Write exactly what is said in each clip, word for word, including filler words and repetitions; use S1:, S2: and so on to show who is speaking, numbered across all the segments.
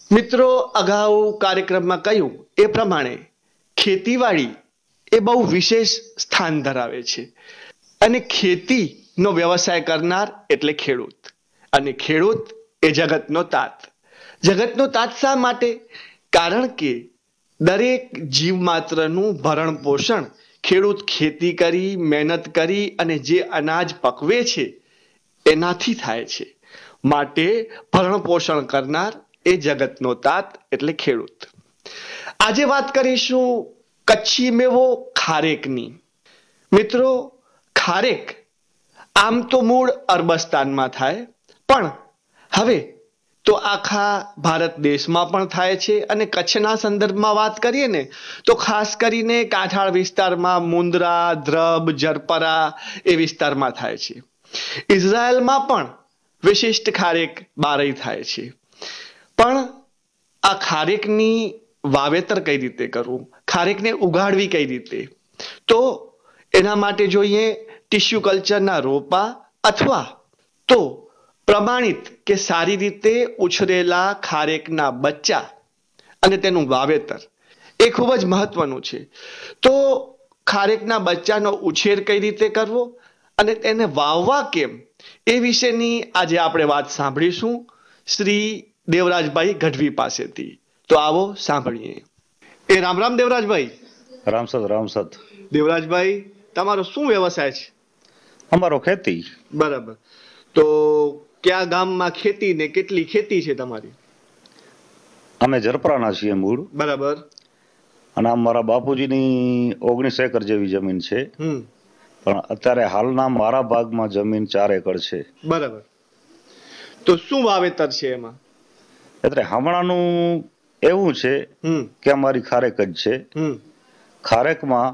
S1: મિત્રો, અગાઉ કાર્યક્રમમાં કહ્યું એ પ્રમાણે ખેતીવાડી એ બહુ વિશેષ સ્થાન ધરાવે છે અને ખેતીનો વ્યવસાય કરનાર એટલે ખેડૂત, અને ખેડૂત એ જગતનો તાત. જગતનો તાત શા માટે? કારણ કે દરેક જીવમાત્રનું ભરણ પોષણ ખેડૂત ખેતી કરી, મહેનત કરી અને જે અનાજ પકવે છે એનાથી થાય છે. માટે ભરણ પોષણ કરનાર એ જગતનો તાત એટલે ખેડૂત. આજે વાત કરીશું કચ્છી મેવો ખારેકની. મિત્રો, ખારેક આમ તો મૂળ અરબસ્તાનમાં થાય, પણ હવે તો આખા ભારત દેશમાં પણ થાય છે. અને કચ્છના સંદર્ભમાં વાત કરીએ ને તો ખાસ કરીને કાંઠાળ વિસ્તારમાં મુન્દ્રા, ધ્રબ, જરપરા એ વિસ્તારમાં થાય છે. ઇઝરાયલમાં પણ વિશિષ્ટ ખારેક બારઈ થાય છે. પણ આ ખારેકની વાવેતર કઈ રીતે કરવું, ખારેકને ઉગાડવી કઈ રીતે, તો એના માટે જોઈએ ટિશ્યુ કલ્ચરના રોપા અથવા તો પ્રમાણિત કે સારી રીતે ઉછરેલા ખારેકના બચ્ચા અને તેનું વાવેતર એ ખૂબ જ મહત્વનું છે. તો ખારેકના બચ્ચાનો ઉછેર કઈ રીતે કરવો અને તેને વાવવા કેમ, એ વિશેની આજે આપણે વાત સાંભળીશું શ્રી દેવરાજભાઈ ગઢવી પાસેથી. તો આવો સાંભળીએ. એ રામ રામ દેવરાજભાઈ.
S2: રામસદ રામસદ.
S1: દેવરાજભાઈ, તમારો શું વ્યવસાય છે?
S2: અમારો ખેતી.
S1: બરાબર. તો કયા ગામમાં ખેતી ને કેટલી ખેતી છે તમારી?
S2: અમે જરપરાના છીએ મૂળ.
S1: બરાબર.
S2: અને આમ મારા બાપુજીની ઓગણીસ એકર જેવી જમીન છે.
S1: હમ.
S2: પણ અત્યારે હાલના મારા ભાગમાં જમીન ચાર એકર છે.
S1: બરાબર. તો શું વાવેતર છે એમાં?
S2: એટલે હમણાંનું એવું છે કે અમારી ખારેક જ છે. ખારેકમાં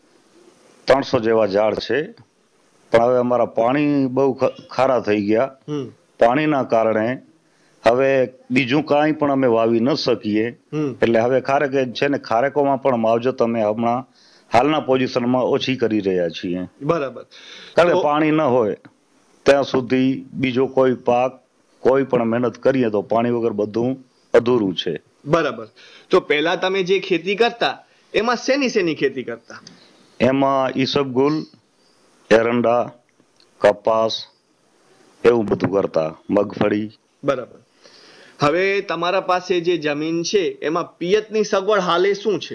S2: ત્રણસો જેવા ઝાડ છે, પણ હવે અમારા પાણી બહુ ખારા થઈ ગયા. પાણીના કારણે હવે બીજું કાંઈ પણ અમે વાવી ન શકીએ. એટલે હવે ખારેક છે ને, ખારેકોમાં પણ માવજત અમે હમણાં હાલના પોઝિશનમાં ઓછી કરી રહ્યા છીએ.
S1: બરાબર.
S2: કારણ કે પાણી ન હોય ત્યાં સુધી બીજો કોઈ પાક, કોઈ પણ મહેનત કરીએ તો પાણી વગર બધું અધૂરું છે.
S1: બરાબર. તો પહેલા તમે જે ખેતી કરતા એમાં શેની શેની ખેતી કરતા?
S2: એમાં ઈસબગુલ, એરંડા, કપાસ એવું બધું કરતા, મગફળી.
S1: બરાબર. હવે તમારા પાસે જે જમીન છે એમાં પિયતની સગવડ હાલે શું છે?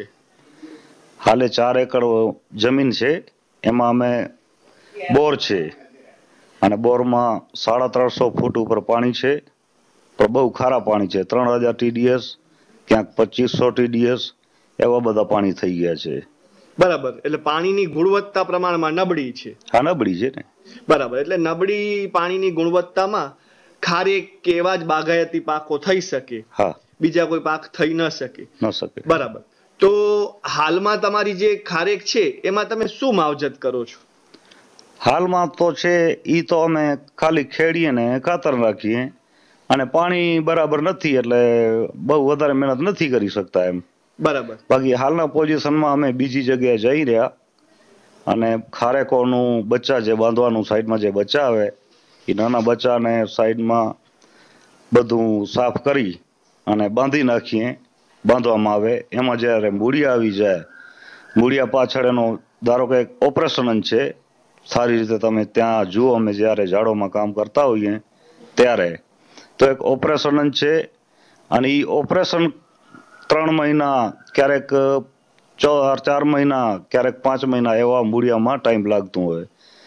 S2: હાલે ચાર એકર જમીન છે, એમાં અમે બોર છે અને બોરમાં સાડા ત્રણસો ફૂટ ઉપર પાણી છે. પણ બહુ ખારા પાણી છે, ત્રણ હજાર ટીડીએસ, ક્યાંક પચીસો ટીડીએસ એવા બધા પાણી થઈ ગયા છે.
S1: બરાબર. એટલે પાણીની ગુણવત્તા પ્રમાણમાં નબળી છે.
S2: હા, નબળી છે ને.
S1: બરાબર. એટલે નબળી પાણીની ગુણવત્તામાં ખારેક કે એવા જ બાગાયતી પાકો થઈ શકે.
S2: હા,
S1: બીજા કોઈ પાક થઈ ન શકે.
S2: ન શકે.
S1: બરાબર. તો હાલમાં તમારી જે ખારેક છે એમાં તમે શું માવજત કરો છો?
S2: હાલમાં તો છે ઈ તો અમે ખાલી ખેડીએ ને ખાતર નાખીએ, અને પાણી બરાબર નથી એટલે બહુ વધારે મહેનત નથી કરી શકતા એમ.
S1: બરાબર.
S2: બાકી હાલના પોઝિશનમાં અમે બીજી જગ્યાએ જઈ રહ્યા અને ખારેકોનું બચ્ચા જે બાંધવાનું સાઈડમાં જે બચ્ચા આવે એ નાના બચ્ચાને સાઈડમાં બધું સાફ કરી અને બાંધી નાખીએ. બાંધવામાં આવે એમાં જ્યારે મૂળિયા આવી જાય, મૂળિયા પાછળ એનો ધારો કે ઓપરેશન છે, સારી રીતે તમે ત્યાં જુઓ, અમે જ્યારે ઝાડોમાં કામ કરતા હોઈએ ત્યારે, તો એક ઓપરેશન છે. અને એ ઓપરેશન ત્રણ મહિના, ક્યારેક ચાર ચાર મહિના, ક્યારેક પાંચ મહિના એવા મૂળિયામાં ટાઈમ લાગતું હોય.